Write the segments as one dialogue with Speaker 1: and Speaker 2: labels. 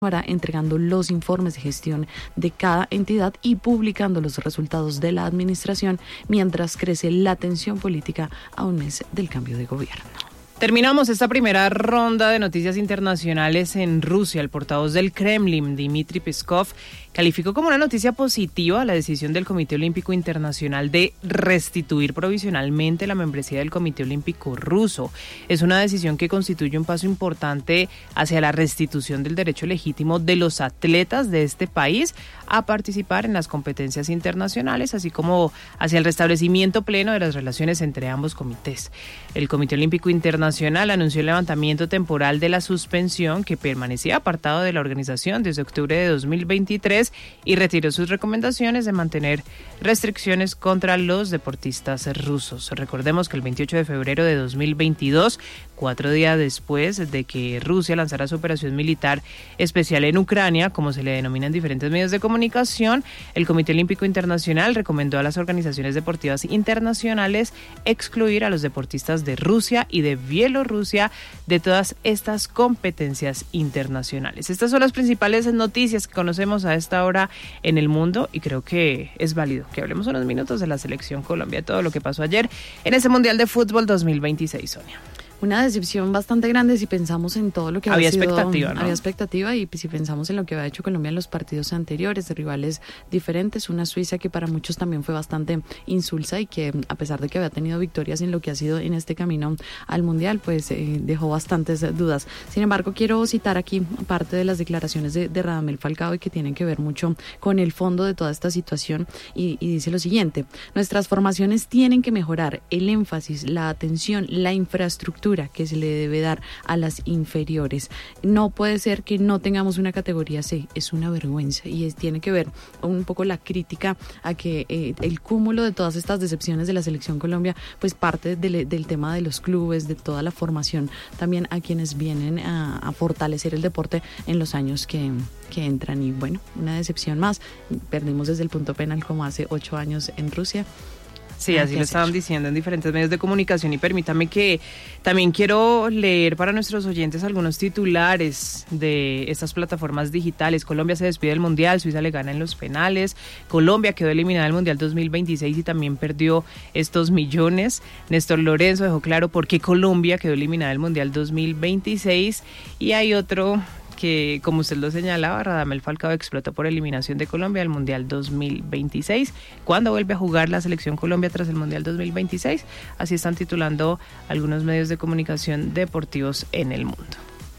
Speaker 1: entregando los informes de gestión de cada entidad y publicando los resultados de la administración mientras crece la tensión política a un mes del cambio de gobierno.
Speaker 2: Terminamos esta primera ronda de noticias internacionales en Rusia. El portavoz del Kremlin, Dmitry Peskov, calificó como una noticia positiva la decisión del Comité Olímpico Internacional de restituir provisionalmente la membresía del Comité Olímpico Ruso. Es una decisión que constituye un paso importante hacia la restitución del derecho legítimo de los atletas de este país a participar en las competencias internacionales, así como hacia el restablecimiento pleno de las relaciones entre ambos comités. El Comité Olímpico Internacional anunció el levantamiento temporal de la suspensión que permanecía apartado de la organización desde octubre de 2023 y retiró sus recomendaciones de mantener restricciones contra los deportistas rusos. Recordemos que el 28 de febrero de 2022, 4 días después de que Rusia lanzara su operación militar especial en Ucrania, como se le denomina en diferentes medios de comunicación, el Comité Olímpico Internacional recomendó a las organizaciones deportivas internacionales excluir a los deportistas de Rusia y de Bielorrusia de todas estas competencias internacionales. Estas son las principales noticias que conocemos a esta hora en el mundo y creo que es válido que hablemos unos minutos de la selección Colombia, todo lo que pasó ayer en ese Mundial de Fútbol 2026, Sonia.
Speaker 1: Una decepción bastante grande si pensamos en todo lo que
Speaker 2: había expectativa, ¿no?
Speaker 1: Había expectativa y si pensamos en lo que había hecho Colombia en los partidos anteriores de rivales diferentes, una Suiza que para muchos también fue bastante insulsa y que a pesar de que había tenido victorias en lo que ha sido en este camino al Mundial, pues dejó bastantes dudas. Sin embargo, quiero citar aquí parte de las declaraciones de Radamel Falcao y que tienen que ver mucho con el fondo de toda esta situación y dice lo siguiente: nuestras formaciones tienen que mejorar el énfasis, la atención, la infraestructura que se le debe dar a las inferiores. No puede ser que no tengamos una categoría C, es una vergüenza y tiene que ver un poco la crítica a que el cúmulo de todas estas decepciones de la selección Colombia pues parte del tema de los clubes, de toda la formación también a quienes vienen a fortalecer el deporte en los años que entran y bueno, una decepción más. Perdimos desde el punto penal como hace 8 años en Rusia.
Speaker 2: Sí, así lo estaban diciendo en diferentes medios de comunicación y permítame que también quiero leer para nuestros oyentes algunos titulares de estas plataformas digitales. Colombia se despide del Mundial, Suiza le gana en los penales, Colombia quedó eliminada del Mundial 2026 y también perdió estos millones. Néstor Lorenzo dejó claro por qué Colombia quedó eliminada del Mundial 2026 y hay otro que, como usted lo señalaba, Radamel Falcao explotó por eliminación de Colombia al Mundial 2026. ¿Cuándo vuelve a jugar la selección Colombia tras el Mundial 2026? Así están titulando algunos medios de comunicación deportivos en el mundo.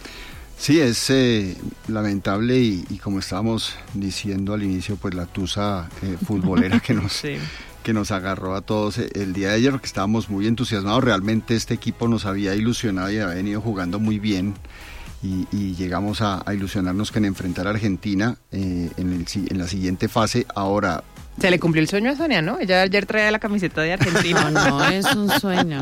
Speaker 3: Sí, es lamentable y como estábamos diciendo al inicio, pues la tusa futbolera que nos... sí. Que nos agarró a todos el día de ayer, porque estábamos muy entusiasmados. Realmente este equipo nos había ilusionado y había venido jugando muy bien. Y llegamos a ilusionarnos con enfrentar a Argentina en la siguiente fase. Ahora...
Speaker 2: Se le cumplió el sueño a Sonia, ¿no? Ella ayer traía la camiseta de Argentina.
Speaker 1: No es un sueño.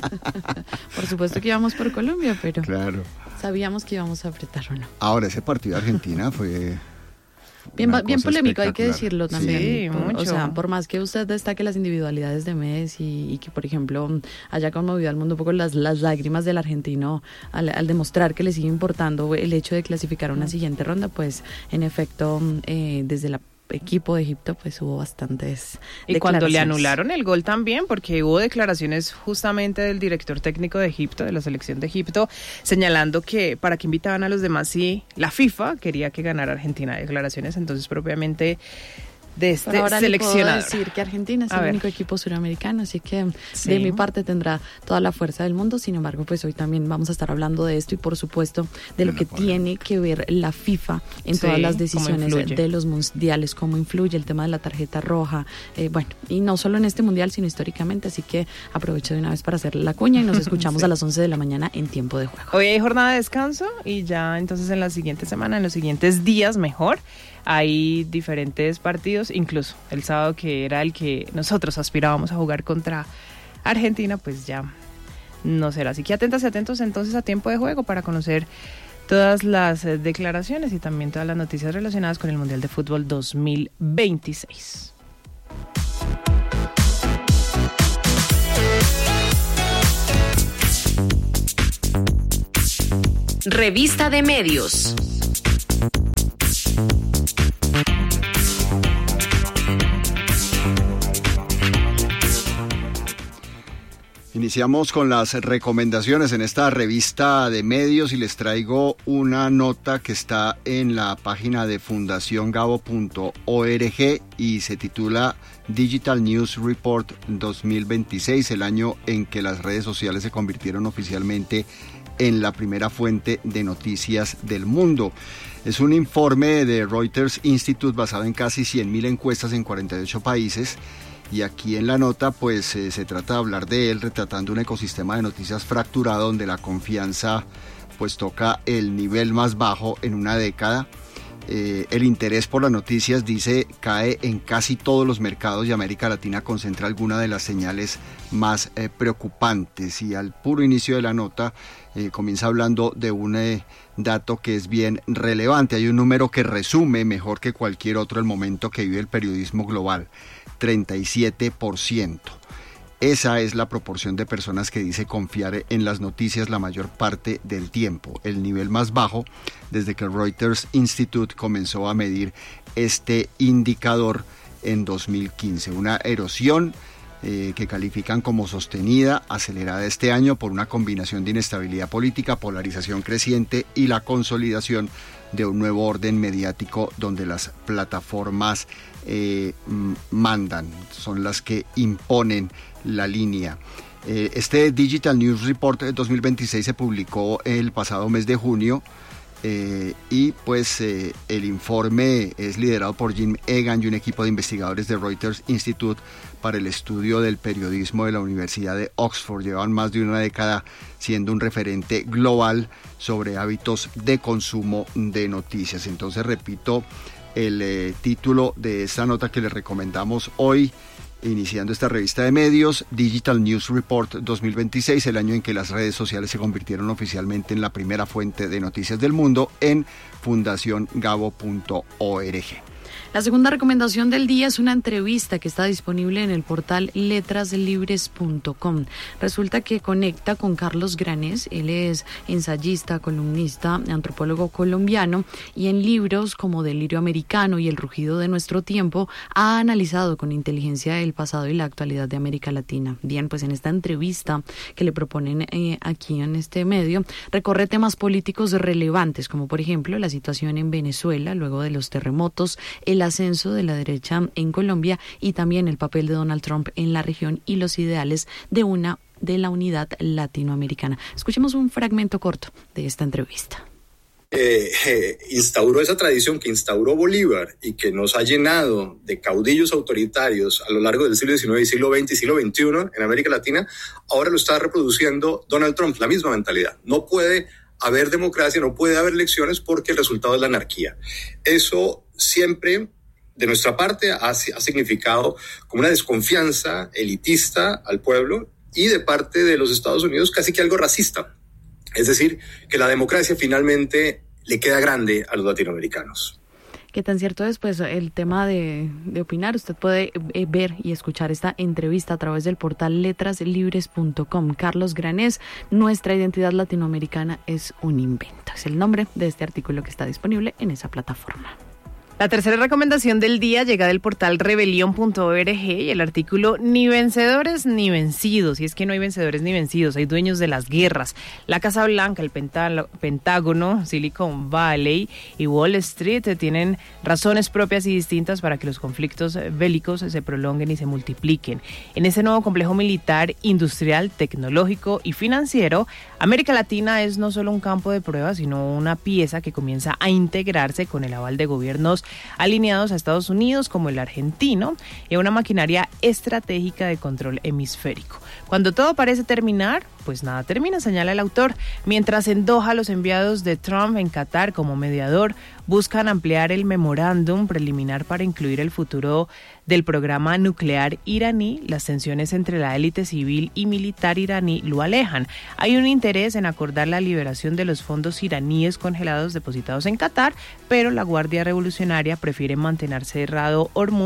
Speaker 1: Por supuesto que íbamos por Colombia, pero claro, sabíamos que íbamos a apretar o no.
Speaker 3: Ahora ese partido de Argentina fue...
Speaker 1: Bien polémico, hay que decirlo también.
Speaker 2: Sí, mucho.
Speaker 1: O sea, por más que usted destaque las individualidades de Messi y que, por ejemplo, haya conmovido al mundo un poco las lágrimas del argentino al demostrar que le sigue importando el hecho de clasificar a una siguiente ronda, pues, en efecto, desde la equipo de Egipto pues hubo bastantes
Speaker 2: y cuando le anularon el gol también, porque hubo declaraciones justamente del director técnico de Egipto, de la selección de Egipto, señalando que para qué invitaban a los demás si la FIFA quería que ganara Argentina. Declaraciones entonces propiamente de este
Speaker 1: ahora
Speaker 2: seleccionador.
Speaker 1: Le puedo decir que Argentina es el único equipo suramericano, así que sí, de mi parte tendrá toda la fuerza del mundo. Sin embargo, pues hoy también vamos a estar hablando de esto y por supuesto de lo que tiene que ver la FIFA en todas las decisiones de los mundiales, cómo influye el tema de la tarjeta roja, bueno, y no solo en este mundial, sino históricamente, así que aprovecho de una vez para hacer la cuña y nos escuchamos a las 11 de la mañana en Tiempo de Juego.
Speaker 2: Hoy hay jornada de descanso y ya entonces en la siguiente semana, en los siguientes días mejor, hay diferentes partidos, incluso el sábado que era el que nosotros aspirábamos a jugar contra Argentina, pues ya no será. Así que atentas y atentos entonces a Tiempo de Juego para conocer todas las declaraciones y también todas las noticias relacionadas con el Mundial de Fútbol 2026.
Speaker 4: Revista de Medios.
Speaker 3: Iniciamos con las recomendaciones en esta revista de medios y les traigo una nota que está en la página de fundaciongabo.org y se titula Digital News Report 2026, el año en que las redes sociales se convirtieron oficialmente en la primera fuente de noticias del mundo. Es un informe de Reuters Institute basado en casi 100.000 encuestas en 48 países. Y aquí en la nota pues se trata de hablar de él retratando un ecosistema de noticias fracturado donde la confianza pues toca el nivel más bajo en una década. El interés por las noticias, dice, cae en casi todos los mercados y América Latina concentra algunas de las señales más preocupantes. Y al puro inicio de la nota comienza hablando de un dato que es bien relevante. Hay un número que resume mejor que cualquier otro el momento que vive el periodismo global. 37%. Esa es la proporción de personas que dice confiar en las noticias la mayor parte del tiempo, el nivel más bajo desde que Reuters Institute comenzó a medir este indicador en 2015. Una erosión que califican como sostenida, acelerada este año por una combinación de inestabilidad política, polarización creciente y la consolidación de un nuevo orden mediático donde las plataformas mandan, son las que imponen la línea. Este Digital News Report 2026 se publicó el pasado mes de junio y pues el informe es liderado por Jim Egan y un equipo de investigadores de Reuters Institute para el estudio del periodismo de la Universidad de Oxford. Llevan más de una década siendo un referente global sobre hábitos de consumo de noticias. Entonces repito el título de esta nota que les recomendamos hoy, iniciando esta revista de medios, Digital News Report 2026, el año en que las redes sociales se convirtieron oficialmente en la primera fuente de noticias del mundo, en fundaciongabo.org.
Speaker 1: La segunda recomendación del día es una entrevista que está disponible en el portal letraslibres.com. Resulta que conecta con Carlos Granés. Él es ensayista, columnista, antropólogo colombiano y en libros como Delirio Americano y El rugido de nuestro tiempo ha analizado con inteligencia el pasado y la actualidad de América Latina. Bien, pues en esta entrevista que le proponen aquí en este medio, recorre temas políticos relevantes como por ejemplo la situación en Venezuela luego de los terremotos, el ascenso de la derecha en Colombia y también el papel de Donald Trump en la región y los ideales de la unidad latinoamericana. Escuchemos un fragmento corto de esta entrevista.
Speaker 4: Instauró esa tradición que instauró Bolívar y que nos ha llenado de caudillos autoritarios a lo largo del siglo XIX, siglo XX y siglo XXI en América Latina, ahora lo está reproduciendo Donald Trump, la misma mentalidad. No puede haber democracia, no puede haber elecciones porque el resultado es la anarquía. Eso siempre de nuestra parte ha significado como una desconfianza elitista al pueblo y de parte de los Estados Unidos casi que algo racista. Es decir, que la democracia finalmente le queda grande a los latinoamericanos.
Speaker 1: ¿Qué tan cierto es? Pues el tema de opinar. Usted puede ver y escuchar esta entrevista a través del portal letraslibres.com. Carlos Granés, nuestra identidad latinoamericana es un invento. Es el nombre de este artículo que está disponible en esa plataforma.
Speaker 2: La tercera recomendación del día llega del portal rebelión.org y el artículo Ni vencedores ni vencidos. Y es que no hay vencedores ni vencidos, hay dueños de las guerras. La Casa Blanca, el Pentágono, Silicon Valley y Wall Street tienen razones propias y distintas para que los conflictos bélicos se prolonguen y se multipliquen. En ese nuevo complejo militar, industrial, tecnológico y financiero, América Latina es no solo un campo de prueba, sino una pieza que comienza a integrarse con el aval de gobiernos alineados a Estados Unidos como el argentino y a una maquinaria estratégica de control hemisférico. Cuando todo parece terminar, pues nada termina, señala el autor. Mientras en Doha los enviados de Trump en Qatar como mediador buscan ampliar el memorándum preliminar para incluir el futuro del programa nuclear iraní, las tensiones entre la élite civil y militar iraní lo alejan. Hay un interés en acordar la liberación de los fondos iraníes congelados depositados en Qatar, pero la Guardia Revolucionaria prefiere mantener cerrado Hormuz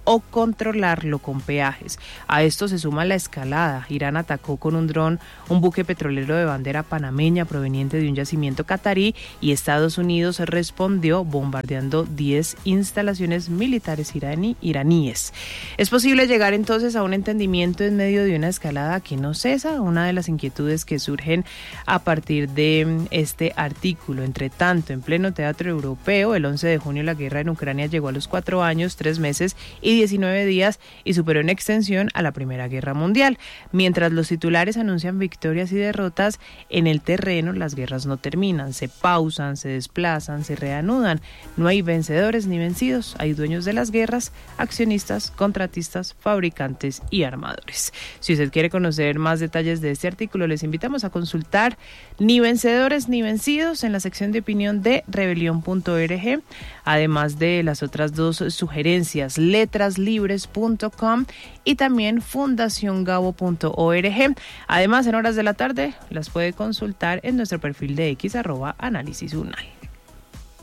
Speaker 2: o controlarlo con peajes. A esto se suma la escalada. Irán atacó con un dron un buque petrolero de bandera panameña proveniente de un yacimiento catarí y Estados Unidos respondió bombardeando 10 instalaciones militares iraníes. Es posible llegar entonces a un entendimiento en medio de una escalada que no cesa, una de las inquietudes que surgen a partir de este artículo. Entre tanto, en pleno teatro europeo, el 11 de junio la guerra en Ucrania llegó a los 4 años, 3 meses y 19 días y superó en extensión a la Primera Guerra Mundial. Mientras los titulares anuncian victorias y derrotas, en el terreno las guerras no terminan, se pausan, se desplazan, se reanudan. No hay vencedores ni vencidos, hay dueños de las guerras, accionistas, contratistas, fabricantes y armadores. Si usted quiere conocer más detalles de este artículo, les invitamos a consultar Ni vencedores ni vencidos en la sección de opinión de rebelión.org, además de las otras 2 sugerencias, letraslibres.com y también fundaciongabo.org. Además, en horas de la tarde las puede consultar en nuestro perfil de X @análisis unal.